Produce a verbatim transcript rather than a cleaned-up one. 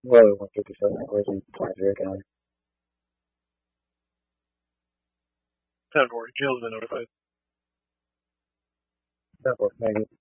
Well, one fifty-seven, of course, and zero county. ten four. Jail's been notified. ten four, thank you.